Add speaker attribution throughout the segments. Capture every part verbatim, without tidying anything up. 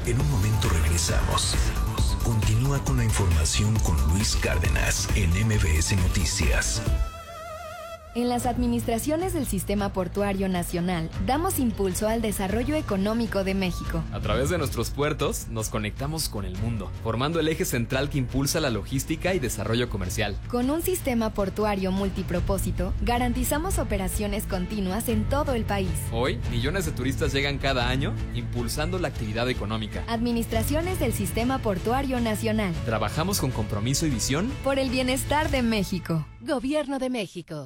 Speaker 1: En un momento regresamos. Continúa con la información con Luis Cárdenas en M B S Noticias.
Speaker 2: En las administraciones del Sistema Portuario Nacional, damos impulso al desarrollo económico de México.
Speaker 3: A través de nuestros puertos, nos conectamos con el mundo, formando el eje central que impulsa la logística y desarrollo comercial.
Speaker 2: Con un sistema portuario multipropósito, garantizamos operaciones continuas en todo el país.
Speaker 3: Hoy, millones de turistas llegan cada año, impulsando la actividad económica.
Speaker 2: Administraciones del Sistema Portuario Nacional.
Speaker 3: Trabajamos con compromiso y visión
Speaker 2: por el bienestar de México.
Speaker 4: Gobierno de México.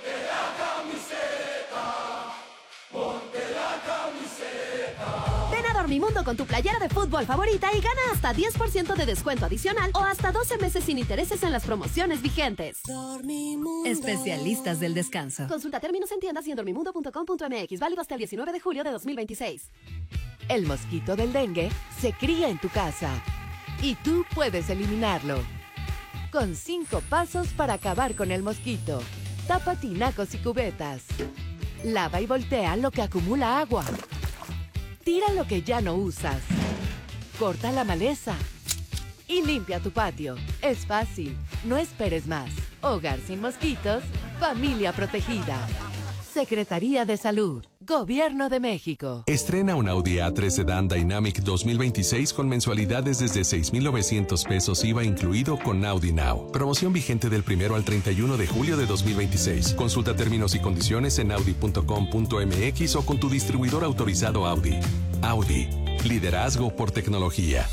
Speaker 4: Dormimundo con tu playera de fútbol favorita y gana hasta diez por ciento de descuento adicional o hasta doce meses sin intereses en las promociones vigentes.
Speaker 5: Dormimundo. Especialistas del descanso.
Speaker 4: Consulta términos en tiendas y en dormimundo punto com punto m x. Válido hasta el diecinueve de julio de dos mil veintiséis.
Speaker 6: El mosquito del dengue se cría en tu casa y tú puedes eliminarlo. Con cinco pasos para acabar con el mosquito. Tapa tinacos y cubetas. Lava y voltea lo que acumula agua. Tira lo que ya no usas. Corta la maleza. Y limpia tu patio. Es fácil. No esperes más. Hogar sin mosquitos. Familia protegida. Secretaría de Salud. Gobierno de México.
Speaker 7: Estrena un Audi A tres Sedan Dynamic dos mil veintiséis con mensualidades desde seis mil novecientos pesos I V A incluido con Audi Now. Promoción vigente del primero al treinta y uno de julio de dos mil veintiséis. Consulta términos y condiciones en audi punto com punto m x o con tu distribuidor autorizado Audi. Audi. Liderazgo por tecnología.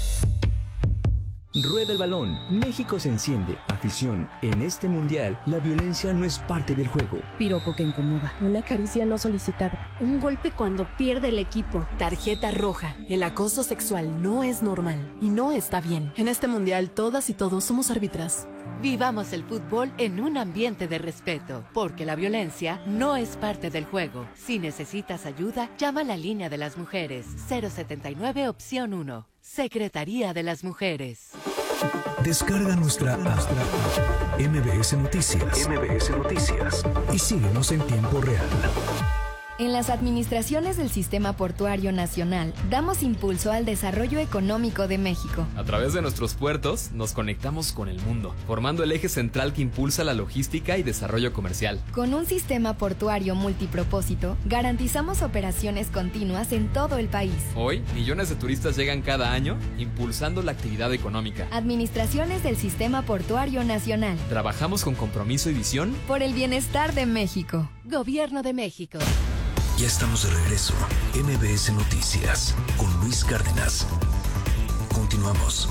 Speaker 8: Rueda el balón. México se enciende. Afición. En este mundial, la violencia no es parte del juego.
Speaker 9: Piropo que incomoda. Una caricia no solicitada. Un golpe cuando pierde el equipo.
Speaker 10: Tarjeta roja. El acoso sexual no es normal y no está bien. En este mundial, todas y todos somos árbitras.
Speaker 6: Vivamos el fútbol en un ambiente de respeto, porque la violencia no es parte del juego. Si necesitas ayuda, llama a la línea de las mujeres. cero setenta y nueve opción uno. Secretaría de las Mujeres.
Speaker 1: Descarga nuestra app M B S Noticias. M B S Noticias. Y síguenos en tiempo real.
Speaker 2: En las administraciones del Sistema Portuario Nacional, damos impulso al desarrollo económico de México.
Speaker 3: A través de nuestros puertos, nos conectamos con el mundo, formando el eje central que impulsa la logística y desarrollo comercial.
Speaker 2: Con un sistema portuario multipropósito, garantizamos operaciones continuas en todo el país.
Speaker 3: Hoy, millones de turistas llegan cada año, impulsando la actividad económica.
Speaker 2: Administraciones del Sistema Portuario Nacional.
Speaker 3: Trabajamos con compromiso y visión
Speaker 2: por el bienestar de México.
Speaker 4: Gobierno de México.
Speaker 1: Ya estamos de regreso. M B S Noticias con Luis Cárdenas. Continuamos.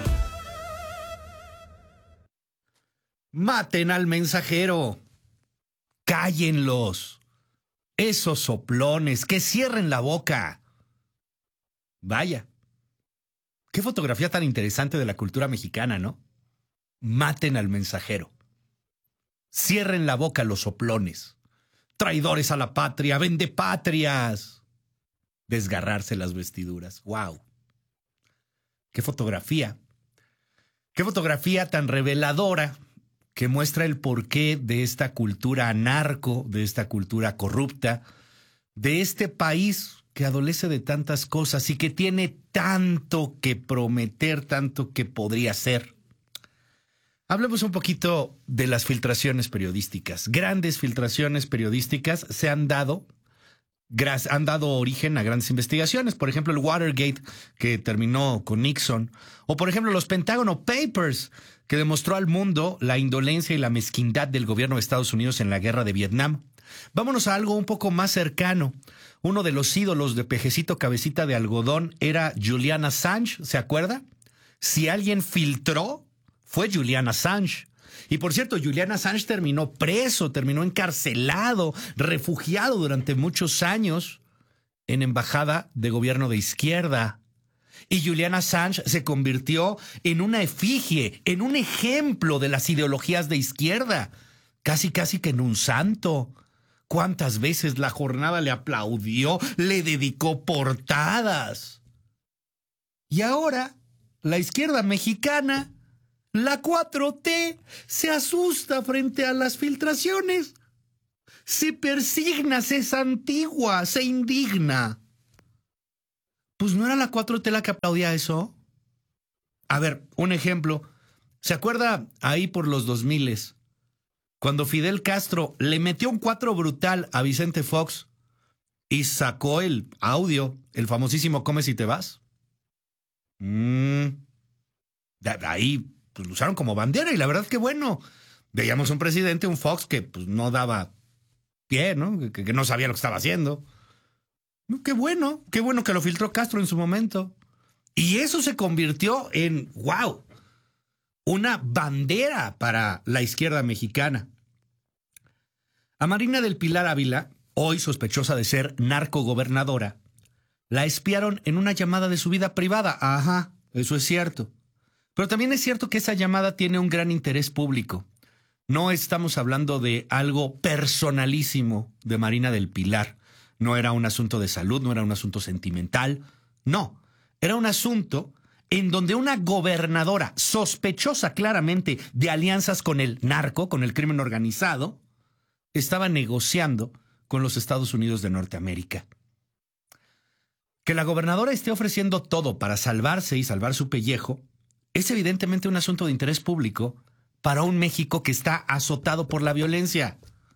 Speaker 11: Maten al mensajero. Cállenlos. Esos soplones, que cierren la boca. Vaya. Qué fotografía tan interesante de la cultura mexicana, ¿no? Maten al mensajero. Cierren la boca los soplones. Traidores a la patria, vendepatrias. Desgarrarse las vestiduras. ¡Wow! ¡Qué fotografía! ¡Qué fotografía tan reveladora que muestra el porqué de esta cultura narco, de esta cultura corrupta, de este país que adolece de tantas cosas y que tiene tanto que prometer, tanto que podría ser? Hablemos un poquito de las filtraciones periodísticas. Grandes filtraciones periodísticas se han dado, han dado origen a grandes investigaciones. Por ejemplo, el Watergate, que terminó con Nixon. O, por ejemplo, los Pentagon Papers, que demostró al mundo la indolencia y la mezquindad del gobierno de Estados Unidos en la guerra de Vietnam. Vámonos a algo un poco más cercano. Uno de los ídolos de Pejecito Cabecita de Algodón era Julian Assange, ¿se acuerda? Si alguien filtró, fue Julian Assange. Y por cierto, Julian Assange terminó preso, terminó encarcelado, refugiado durante muchos años en embajada de gobierno de izquierda. Y Julian Assange se convirtió en una efigie, en un ejemplo de las ideologías de izquierda, casi casi que en un santo. ¿Cuántas veces la jornada le aplaudió, le dedicó portadas? Y ahora, la izquierda mexicana, la cuatro T, se asusta frente a las filtraciones. Se persigna, se santigua, se indigna. pues no era la cuatro T la que aplaudía eso. A ver, un ejemplo. ¿Se acuerda ahí por los dos miles, cuando Fidel Castro le metió un cuatro brutal a Vicente Fox y sacó el audio, el famosísimo Come si te vas? Mm, de ahí pues, lo usaron como bandera y la verdad que bueno. Veíamos un presidente, un Fox, que pues no daba pie, ¿no? Que, que no sabía lo que estaba haciendo. No, qué bueno, qué bueno que lo filtró Castro en su momento. Y eso se convirtió en, wow, una bandera para la izquierda mexicana. A Marina del Pilar Ávila, hoy sospechosa de ser narcogobernadora, la espiaron en una llamada de su vida privada. Ajá, eso es cierto. Pero también es cierto que esa llamada tiene un gran interés público. No estamos hablando de algo personalísimo de Marina del Pilar. No era un asunto de salud, no era un asunto sentimental. No, era un asunto en donde una gobernadora sospechosa claramente de alianzas con el narco, con el crimen organizado, estaba negociando con los Estados Unidos de Norteamérica. Que la gobernadora esté ofreciendo todo para salvarse y salvar su pellejo es evidentemente un asunto de interés público para un México que está azotado por la violencia.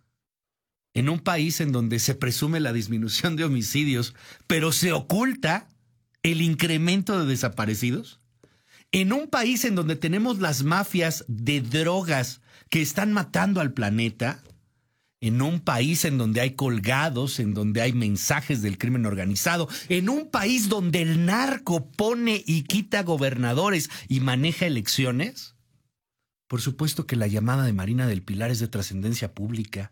Speaker 11: En un país en donde se presume la disminución de homicidios, pero se oculta el incremento de desaparecidos. En un país en donde tenemos las mafias de drogas que están matando al planeta. En un país en donde hay colgados, en donde hay mensajes del crimen organizado. En un país donde el narco pone y quita gobernadores y maneja elecciones. Por supuesto que la llamada de Marina del Pilar es de trascendencia pública.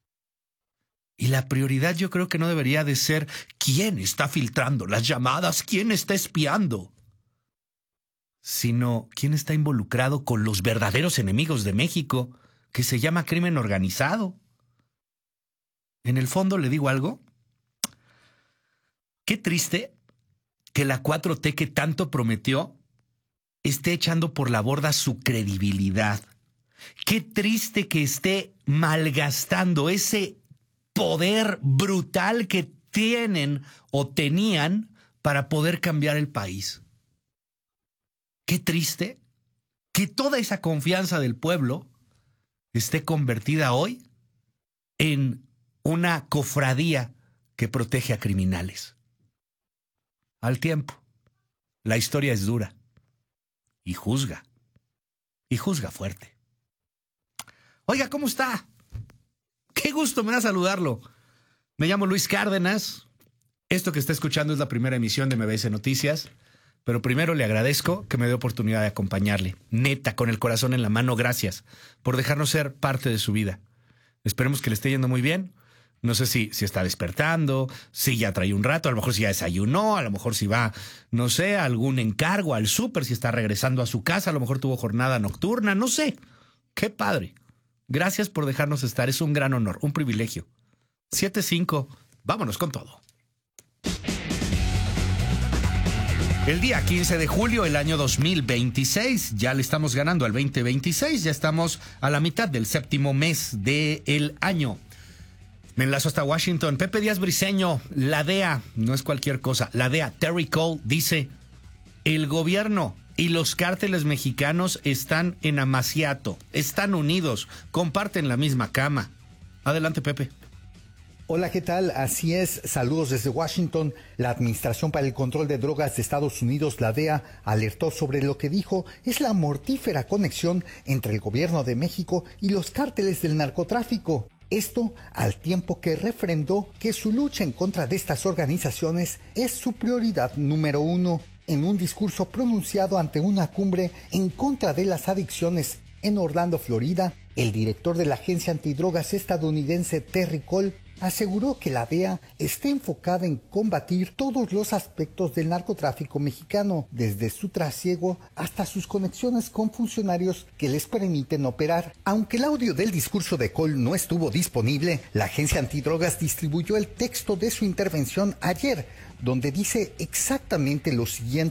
Speaker 11: Y la prioridad yo creo que no debería de ser quién está filtrando las llamadas, quién está espiando, sino quién está involucrado con los verdaderos enemigos de México, que se llama crimen organizado. En el fondo, ¿le digo algo? Qué triste que la cuatro T que tanto prometió esté echando por la borda su credibilidad. Qué triste que esté malgastando ese poder brutal que tienen o tenían para poder cambiar el país. Qué triste que toda esa confianza del pueblo esté convertida hoy en una cofradía que protege a criminales. Al tiempo, la historia es dura y juzga, y juzga fuerte. Oiga, ¿cómo está? Qué gusto me da saludarlo. Me llamo Luis Cárdenas. Esto que está escuchando es la primera emisión de M B S Noticias, pero primero le agradezco que me dé oportunidad de acompañarle. Neta, con el corazón en la mano, gracias por dejarnos ser parte de su vida. Esperemos que le esté yendo muy bien. No sé si, si está despertando, si ya trae un rato, a lo mejor si ya desayunó, a lo mejor si va, no sé, a algún encargo, al súper, si está regresando a su casa, a lo mejor tuvo jornada nocturna, no sé. ¡Qué padre! Gracias por dejarnos estar, es un gran honor, un privilegio. siete cinco, vámonos con todo. El día quince de julio del año dos mil veintiséis, ya le estamos ganando al veinte veintiséis, ya estamos a la mitad del séptimo mes del año. Me enlazo hasta Washington. Pepe Díaz Briceño, la D E A, no es cualquier cosa, la D E A, Terry Cole, dice, el gobierno y los cárteles mexicanos están en amaciato, están unidos, comparten la misma cama. Adelante, Pepe.
Speaker 12: Hola, ¿qué tal? Así es, saludos desde Washington. La Administración para el Control de Drogas de Estados Unidos, la D E A, alertó sobre lo que dijo es la mortífera conexión entre el gobierno de México y los cárteles del narcotráfico. Esto al tiempo que refrendó que su lucha en contra de estas organizaciones es su prioridad número uno. En un discurso pronunciado ante una cumbre en contra de las adicciones en Orlando, Florida, el director de la agencia antidrogas estadounidense Terry Cole aseguró que la D E A está enfocada en combatir todos los aspectos del narcotráfico mexicano, desde su trasiego hasta sus conexiones con funcionarios que les permiten operar. Aunque el audio del discurso de Cole no estuvo disponible, la agencia antidrogas distribuyó el texto de su intervención ayer, donde dice exactamente lo siguiente: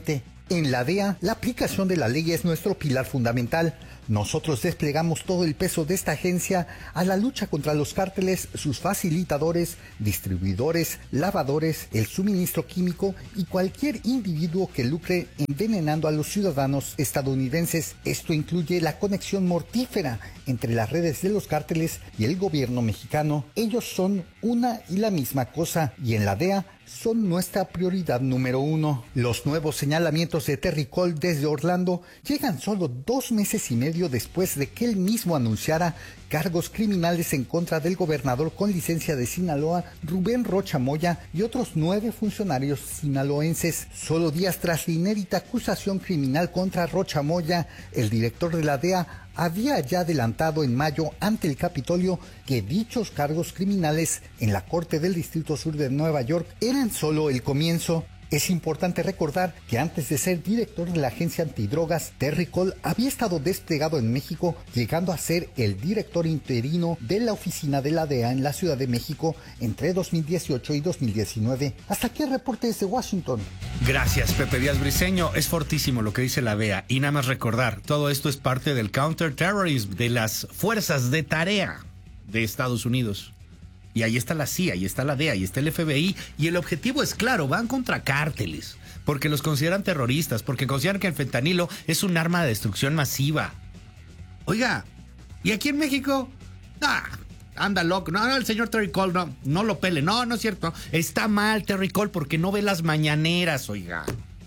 Speaker 12: En la D E A, la aplicación de la ley es nuestro pilar fundamental. Nosotros desplegamos todo el peso de esta agencia a la lucha contra los cárteles, sus facilitadores, distribuidores, lavadores, el suministro químico y cualquier individuo que lucre envenenando a los ciudadanos estadounidenses. Esto incluye la conexión mortífera entre las redes de los cárteles y el gobierno mexicano. Ellos son una y la misma cosa, y en la D E A son nuestra prioridad número uno. Los nuevos señalamientos de Terry Cole desde Orlando llegan solo dos meses y medio después de que él mismo anunciara cargos criminales en contra del gobernador con licencia de Sinaloa, Rubén Rocha Moya, y otros nueve funcionarios sinaloenses. Solo días tras la inédita acusación criminal contra Rocha Moya, el director de la D E A había ya adelantado en mayo ante el Capitolio que dichos cargos criminales en la Corte del Distrito Sur de Nueva York eran solo el comienzo. Es importante recordar que antes de ser director de la agencia antidrogas, Terry Cole había estado desplegado en México, llegando a ser el director interino de la oficina de la D E A en la Ciudad de México entre dos mil dieciocho y dos mil diecinueve. Hasta aquí el reporte desde Washington.
Speaker 11: Gracias, Pepe Díaz Briceño. Es fortísimo lo que dice la D E A. Y nada más recordar, todo esto es parte del counterterrorism, de las fuerzas de tarea de Estados Unidos. Y ahí está la C I A, ahí está la D E A, ahí está el F B I. Y el objetivo es claro, van contra cárteles, porque los consideran terroristas, porque consideran que el fentanilo es un arma de destrucción masiva. Oiga, ¿y aquí en México? Ah, anda loco. No, no, el señor Terry Cole, no, no lo pele. No, no es cierto. Está mal Terry Cole porque no ve las mañaneras, oiga.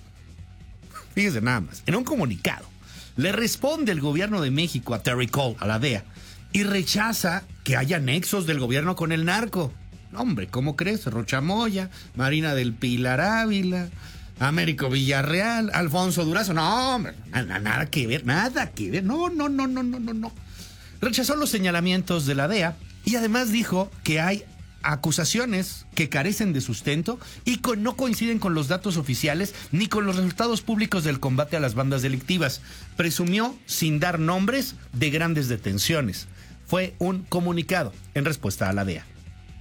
Speaker 11: Fíjese nada más. En un comunicado, le responde el gobierno de México a Terry Cole, a la D E A, y rechaza que haya nexos del gobierno con el narco. Hombre, ¿cómo crees? Rocha Moya, Marina del Pilar Ávila, Américo Villarreal, Alfonso Durazo. No, hombre, nada, nada que ver, nada que ver. No, no, no, no, no, no, no. Rechazó los señalamientos de la D E A y además dijo que hay acusaciones que carecen de sustento y con, no coinciden con los datos oficiales ni con los resultados públicos del combate a las bandas delictivas. Presumió, sin dar nombres, de grandes detenciones. Fue un comunicado en respuesta a la D E A.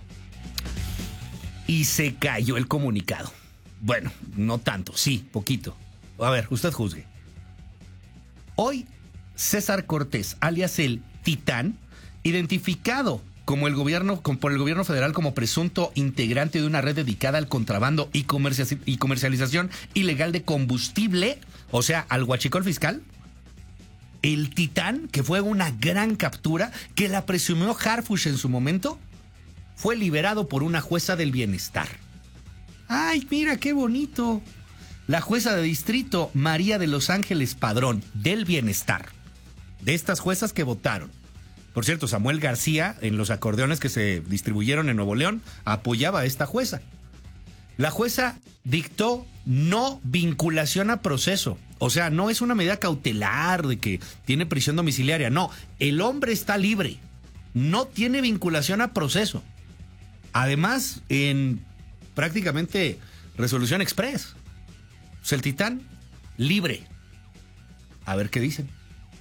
Speaker 11: Y se cayó el comunicado. Bueno, no tanto, sí, poquito. A ver, usted juzgue. Hoy, César Cortés, alias el Titán, identificado como el gobierno, por el gobierno federal como presunto integrante de una red dedicada al contrabando y, comerci- y comercialización ilegal de combustible, o sea, al huachicol fiscal. El Titán, que fue una gran captura, que la presumió Harfuch en su momento, fue liberado por una jueza del bienestar. ¡Ay, mira qué bonito! La jueza de distrito María de los Ángeles Padrón, del bienestar. De estas juezas que votaron. Por cierto, Samuel García, en los acordeones que se distribuyeron en Nuevo León, apoyaba a esta jueza. La jueza dictó no vinculación a proceso. O sea, no es una medida cautelar de que tiene prisión domiciliaria. No, el hombre está libre. No tiene vinculación a proceso. Además, en prácticamente resolución express. O sea, el Titán, libre. A ver qué dicen.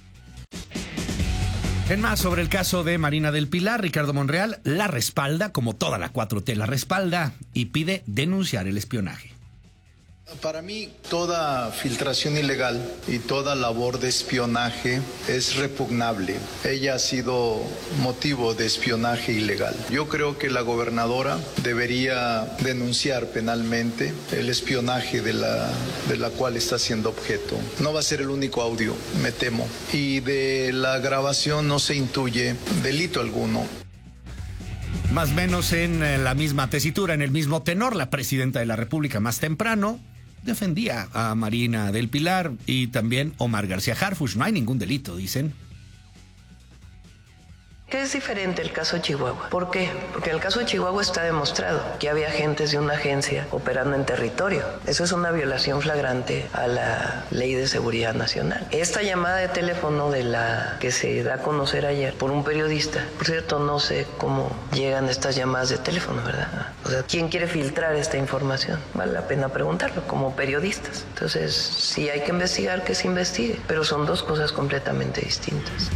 Speaker 11: En más sobre el caso de Marina del Pilar, Ricardo Monreal la respalda, como toda la cuatro T la respalda, y pide denunciar el espionaje.
Speaker 13: Para mí, toda filtración ilegal y toda labor de espionaje es repugnable. Ella ha sido motivo de espionaje ilegal. Yo creo que la gobernadora debería denunciar penalmente el espionaje de la, de la cual está siendo objeto. No va a ser el único audio, me temo. Y de la grabación no se intuye delito alguno.
Speaker 11: Más o menos en la misma tesitura, en el mismo tenor, la presidenta de la República más temprano defendía a Marina del Pilar y también Omar García Harfuch. No hay ningún delito, dicen.
Speaker 14: Es diferente el caso de Chihuahua. ¿Por qué? Porque en el caso de Chihuahua está demostrado que había agentes de una agencia operando en territorio. Eso es una violación flagrante a la Ley de Seguridad Nacional. Esta llamada de teléfono de la que se da a conocer ayer por un periodista, por cierto, no sé cómo llegan estas llamadas de teléfono, ¿verdad? O sea, ¿quién quiere filtrar esta información? Vale la pena preguntarlo como periodistas. Entonces, si hay que investigar, que se investigue. Pero son dos cosas completamente distintas.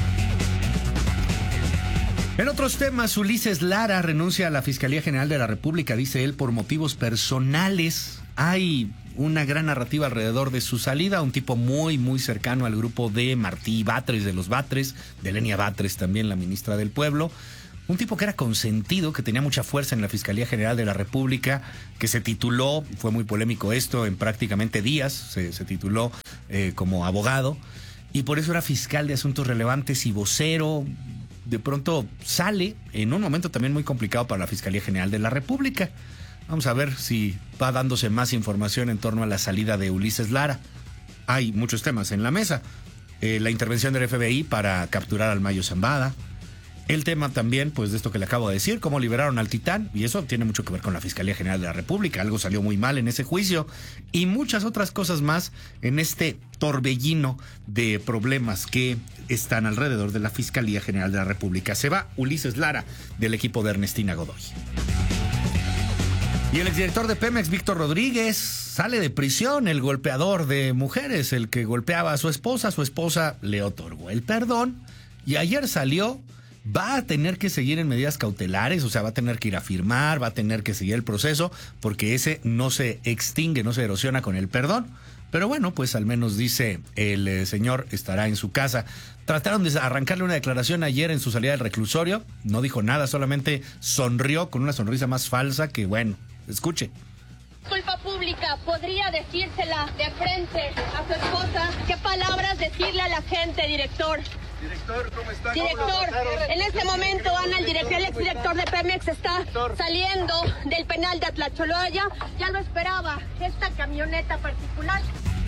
Speaker 11: En otros temas, Ulises Lara renuncia a la Fiscalía General de la República, dice él, por motivos personales. Hay una gran narrativa alrededor de su salida, un tipo muy, muy cercano al grupo de Martí Batres, de los Batres, de Lenia Batres también, la ministra del Pueblo. Un tipo que era consentido, que tenía mucha fuerza en la Fiscalía General de la República, que se tituló, fue muy polémico esto, en prácticamente días, se, se tituló eh, como abogado, y por eso era fiscal de asuntos relevantes y vocero. De pronto sale en un momento también muy complicado para la Fiscalía General de la República. Vamos a ver si va dándose más información en torno a la salida de Ulises Lara. Hay muchos temas en la mesa. Eh, la intervención del F B I para capturar al Mayo Zambada. El tema también, pues, de esto que le acabo de decir, cómo liberaron al Titán, y eso tiene mucho que ver con la Fiscalía General de la República. Algo salió muy mal en ese juicio, y muchas otras cosas más en este torbellino de problemas que están alrededor de la Fiscalía General de la República. Se va Ulises Lara del equipo de Ernestina Godoy. Y el exdirector de Pemex, Víctor Rodríguez, sale de prisión. El golpeador de mujeres, el que golpeaba a su esposa, su esposa le otorgó el perdón, y ayer salió. Va a tener que seguir en medidas cautelares, o sea, va a tener que ir a firmar, va a tener que seguir el proceso, porque ese no se extingue, no se erosiona con el perdón. Pero bueno, pues al menos dice el eh, señor estará en su casa. Trataron de arrancarle una declaración ayer en su salida del reclusorio, no dijo nada, solamente sonrió con una sonrisa más falsa que, bueno, escuche.
Speaker 15: Disculpa pública, ¿podría decírsela de frente a su esposa? ¿Qué palabras decirle a la gente, director?
Speaker 16: Director, ¿cómo está?
Speaker 15: Director, en este momento, Ana, el, director, el exdirector de Pemex está director. saliendo del penal de Atlacholoya. Ya lo esperaba esta camioneta particular.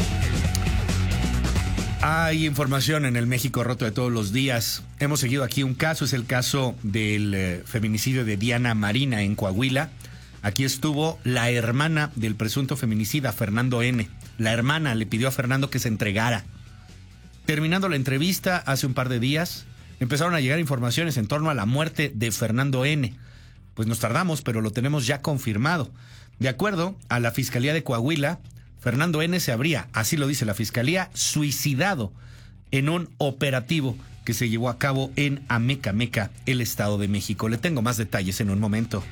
Speaker 11: Hay información en el México roto de todos los días. Hemos seguido aquí un caso, es el caso del eh, feminicidio de Diana Marina en Coahuila. Aquí estuvo la hermana del presunto feminicida, Fernando N. La hermana le pidió a Fernando que se entregara. Terminando la entrevista hace un par de días, empezaron a llegar informaciones en torno a la muerte de Fernando N. Pues nos tardamos, pero lo tenemos ya confirmado. De acuerdo a la Fiscalía de Coahuila, Fernando N. se habría, así lo dice la Fiscalía, suicidado en un operativo que se llevó a cabo en Amecameca, el Estado de México. Le tengo más detalles en un momento.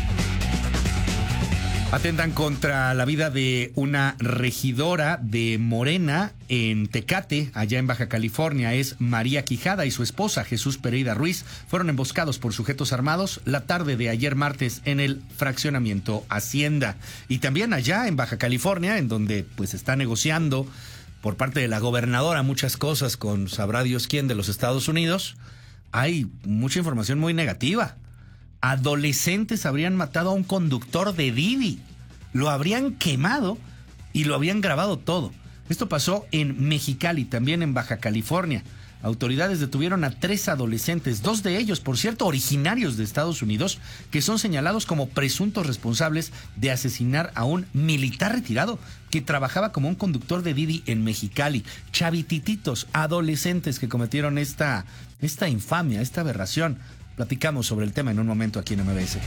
Speaker 11: Atentan contra la vida de una regidora de Morena en Tecate, allá en Baja California. Es María Quijada y su esposa, Jesús Pereira Ruiz, fueron emboscados por sujetos armados la tarde de ayer martes en el fraccionamiento Hacienda. Y también allá en Baja California, en donde pues está negociando por parte de la gobernadora muchas cosas con sabrá Dios quién de los Estados Unidos, hay mucha información muy negativa. Adolescentes habrían matado a un conductor de Didi, lo habrían quemado y lo habían grabado todo. Esto pasó en Mexicali, también en Baja California. Autoridades detuvieron a tres adolescentes, dos de ellos, por cierto, originarios de Estados Unidos, que son señalados como presuntos responsables de asesinar a un militar retirado que trabajaba como un conductor de Didi en Mexicali. Chavitititos, adolescentes que cometieron esta, esta infamia, esta aberración. Platicamos sobre el tema en un momento aquí en M B S.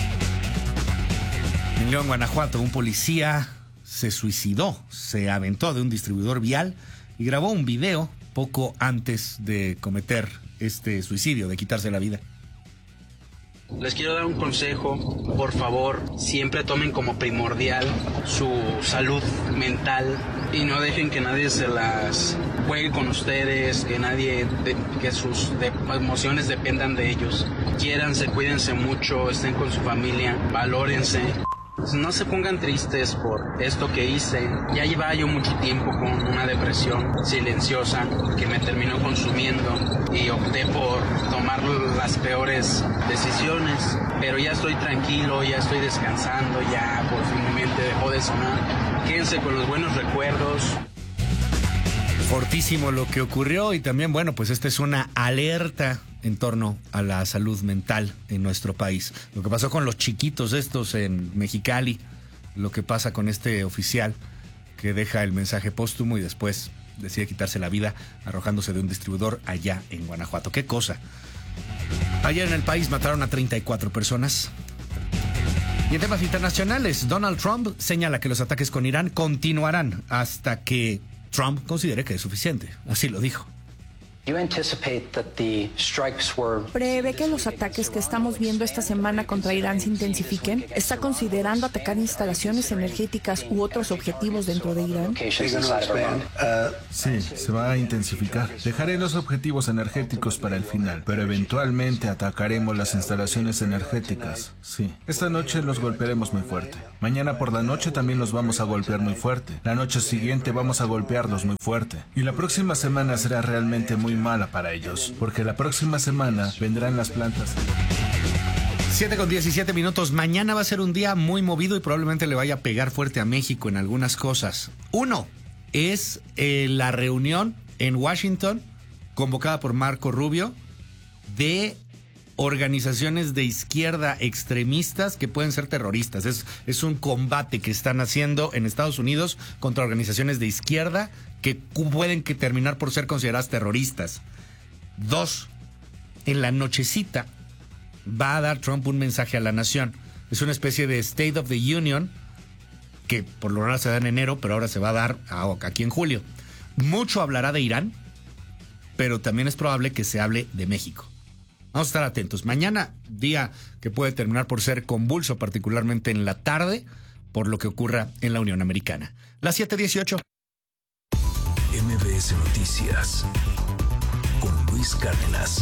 Speaker 11: En León, Guanajuato, un policía se suicidó, se aventó de un distribuidor vial y grabó un video poco antes de cometer este suicidio, de quitarse la vida.
Speaker 17: Les quiero dar un consejo, por favor, siempre tomen como primordial su salud mental y no dejen que nadie se las juegue con ustedes, que nadie, de, que sus de, emociones dependan de ellos. Quiéranse, cuídense mucho, estén con su familia, valórense. No se pongan tristes por esto que hice. Ya llevaba yo mucho tiempo con una depresión silenciosa que me terminó consumiendo y opté por tomar las peores decisiones. Pero ya estoy tranquilo, ya estoy descansando, ya por fin mi mente dejó de sonar. Quédense con los buenos recuerdos.
Speaker 11: Fortísimo lo que ocurrió y también, bueno, pues esta es una alerta en torno a la salud mental en nuestro país. Lo que pasó con los chiquitos estos en Mexicali, lo que pasa con este oficial que deja el mensaje póstumo y después decide quitarse la vida arrojándose de un distribuidor allá en Guanajuato. ¡Qué cosa! Ayer en el país mataron a treinta y cuatro personas. Y en temas internacionales, Donald Trump señala que los ataques con Irán continuarán hasta que Trump considere que es suficiente. Así lo dijo.
Speaker 16: ¿Prevé que los ataques que estamos viendo esta semana contra Irán se intensifiquen? ¿Está considerando atacar instalaciones energéticas u otros objetivos dentro de Irán?
Speaker 18: Sí, se va a intensificar. Dejaré los objetivos energéticos para el final, pero eventualmente atacaremos las instalaciones energéticas. Sí. Esta noche los golpearemos muy fuerte. Mañana por la noche también los vamos a golpear muy fuerte. La noche siguiente vamos a golpearlos muy fuerte. Y la próxima semana será realmente muy mala para ellos, porque la próxima semana vendrán las plantas.
Speaker 11: siete con diecisiete minutos. Mañana va a ser un día muy movido y probablemente le vaya a pegar fuerte a México en algunas cosas. Uno es eh, la reunión en Washington, convocada por Marco Rubio, de organizaciones de izquierda extremistas que pueden ser terroristas. Es, es un combate que están haciendo en Estados Unidos contra organizaciones de izquierda que pueden que terminar por ser consideradas terroristas. Dos, en la nochecita va a dar Trump un mensaje a la nación. Es una especie de State of the Union que por lo general se da en enero, pero ahora se va a dar aquí en julio. Mucho hablará de Irán, pero también es probable que se hable de México. Vamos a estar atentos. Mañana, día que puede terminar por ser convulso, particularmente en la tarde, por lo que ocurra en la Unión Americana. Las siete dieciocho.
Speaker 1: M B S Noticias con Luis Cárdenas.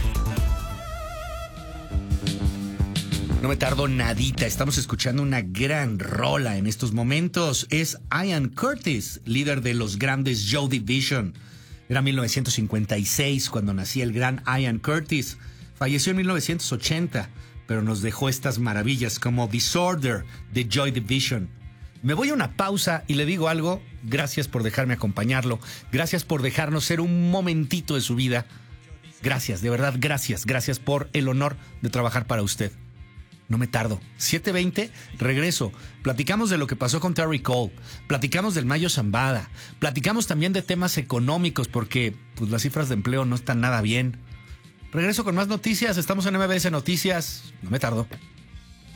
Speaker 11: No me tardo nadita, estamos escuchando una gran rola en estos momentos. Es Ian Curtis, líder de los grandes Joy Division. Era mil novecientos cincuenta y seis cuando nacía el gran Ian Curtis. Falleció en mil novecientos ochenta, pero nos dejó estas maravillas como Disorder de Joy Division. Me voy a una pausa y le digo algo. Gracias por dejarme acompañarlo. Gracias por dejarnos ser un momentito de su vida. Gracias, de verdad, gracias. Gracias por el honor de trabajar para usted. No me tardo. siete veinte, regreso. Platicamos de lo que pasó con Terry Cole. Platicamos del Mayo Zambada. Platicamos también de temas económicos porque pues, las cifras de empleo no están nada bien. Regreso con más noticias. Estamos en M B S Noticias. No me tardo.